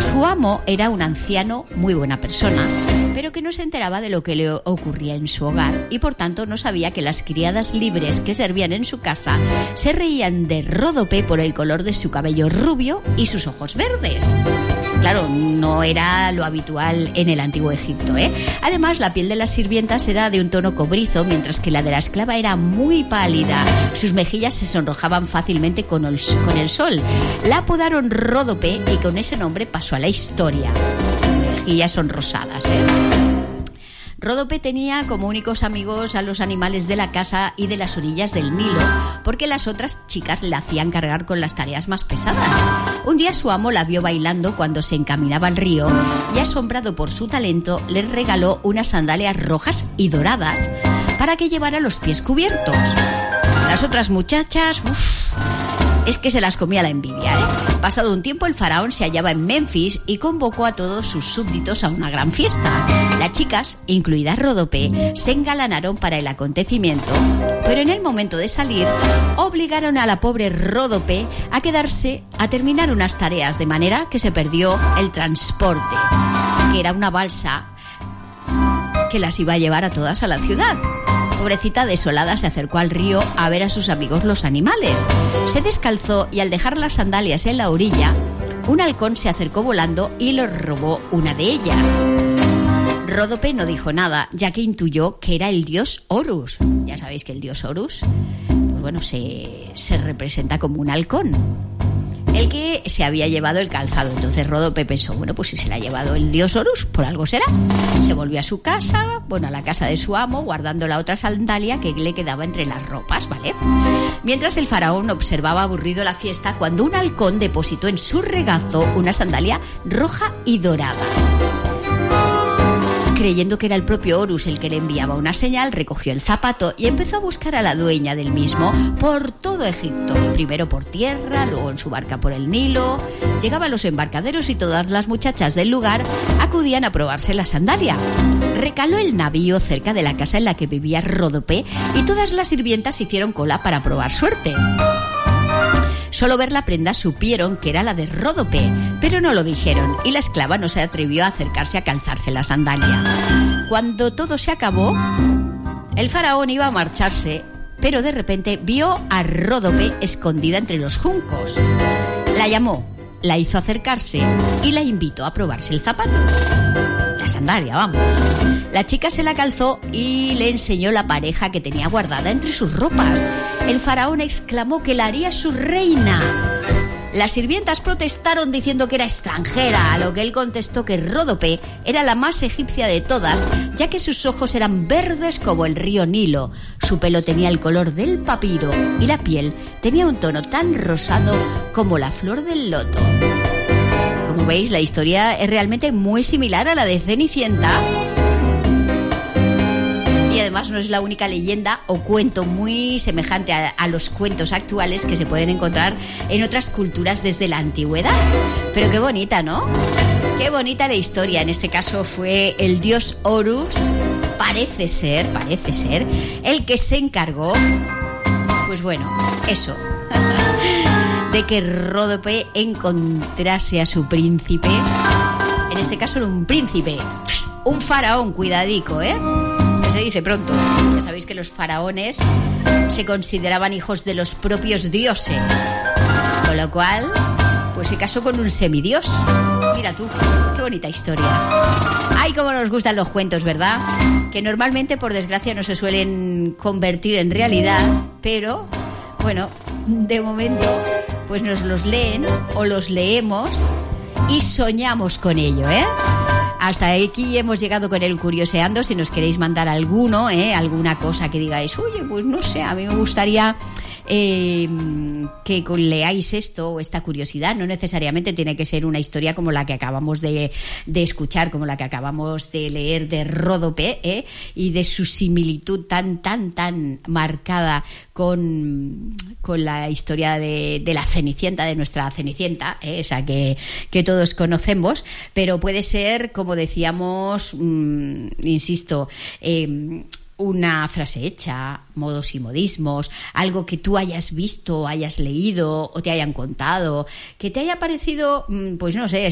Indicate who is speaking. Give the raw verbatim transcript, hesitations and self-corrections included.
Speaker 1: Su amo era un anciano muy buena persona, pero que no se enteraba de lo que le ocurría en su hogar y por tanto no sabía que las criadas libres que servían en su casa se reían de Ródope por el color de su cabello rubio y sus ojos verdes. Claro, no era lo habitual en el antiguo Egipto, ¿eh? Además, la piel de las sirvientas era de un tono cobrizo, mientras que la de la esclava era muy pálida. Sus mejillas se sonrojaban fácilmente con el, con el sol. La apodaron Ródope y con ese nombre pasó a la historia. Mejillas sonrosadas, ¿eh? Ródope tenía como únicos amigos a los animales de la casa y de las orillas del Nilo, porque las otras chicas le hacían cargar con las tareas más pesadas. Un día su amo la vio bailando cuando se encaminaba al río y, asombrado por su talento, le regaló unas sandalias rojas y doradas para que llevara los pies cubiertos. Las otras muchachas, uff, es que se las comía la envidia, ¿eh? Pasado un tiempo, el faraón se hallaba en Memphis y convocó a todos sus súbditos a una gran fiesta. Las chicas, incluida Ródope, se engalanaron para el acontecimiento, pero en el momento de salir, obligaron a la pobre Ródope a quedarse a terminar unas tareas, de manera que se perdió el transporte, que era una balsa que las iba a llevar a todas a la ciudad. Pobrecita desolada se acercó al río a ver a sus amigos los animales. Se descalzó y al dejar las sandalias en la orilla, un halcón se acercó volando y le robó una de ellas. Ródope no dijo nada, ya que intuyó que era el dios Horus. Ya sabéis que el dios Horus, pues bueno, se, se representa como un halcón, el que se había llevado el calzado. Entonces Ródope pensó, bueno, pues si se la ha llevado el dios Horus, por algo será. Se volvió a su casa, bueno, a la casa de su amo, guardando la otra sandalia que le quedaba entre las ropas, ¿vale? Mientras el faraón observaba aburrido la fiesta, cuando un halcón depositó en su regazo una sandalia roja y dorada. Creyendo que era el propio Horus el que le enviaba una señal, recogió el zapato y empezó a buscar a la dueña del mismo por todo Egipto. Primero por tierra, luego en su barca por el Nilo. Llegaba a los embarcaderos y todas las muchachas del lugar acudían a probarse la sandalia. Recaló el navío cerca de la casa en la que vivía Ródope y todas las sirvientas hicieron cola para probar suerte. Solo ver la prenda supieron que era la de Ródope, pero no lo dijeron y la esclava no se atrevió a acercarse a calzarse la sandalia. Cuando todo se acabó, el faraón iba a marcharse, pero de repente vio a Ródope escondida entre los juncos. La llamó, la hizo acercarse y la invitó a probarse el zapato. La sandalia, vamos. La chica se la calzó y le enseñó la pareja que tenía guardada entre sus ropas. El faraón exclamó que la haría su reina. Las sirvientas protestaron diciendo que era extranjera, a lo que él contestó que Ródope era la más egipcia de todas, ya que sus ojos eran verdes como el río Nilo, su pelo tenía el color del papiro y la piel tenía un tono tan rosado como la flor del loto. Como veis, la historia es realmente muy similar a la de Cenicienta. Y además no es la única leyenda o cuento muy semejante a, a los cuentos actuales que se pueden encontrar en otras culturas desde la antigüedad. Pero qué bonita, ¿no? Qué bonita la historia. En este caso fue el dios Horus, parece ser, parece ser, el que se encargó, pues bueno, eso, de que Ródope encontrase a su príncipe. En este caso era un príncipe, un faraón, cuidadico, ¿eh? Se dice pronto. Ya sabéis que los faraones se consideraban hijos de los propios dioses, con lo cual pues se casó con un semidios. Mira tú, qué bonita historia. Ay, cómo nos gustan los cuentos, ¿verdad? Que normalmente, por desgracia, no se suelen convertir en realidad, pero bueno, de momento pues nos los leen o los leemos y soñamos con ello, ¿eh? Hasta aquí hemos llegado con el Curioseando. Si nos queréis mandar alguno, ¿eh? alguna cosa que digáis, oye, pues no sé, a mí me gustaría eh, que leáis esto o esta curiosidad. No necesariamente tiene que ser una historia como la que acabamos de, de escuchar, como la que acabamos de leer de Ródope, ¿eh? y de su similitud tan, tan, tan marcada con, con la historia de, de la Cenicienta, de nuestra Cenicienta, ¿eh? esa que, que todos conocemos, pero puede ser, como decíamos, mmm, insisto, eh, una frase hecha, modos y modismos, algo que tú hayas visto, hayas leído o te hayan contado, que te haya parecido, pues no sé,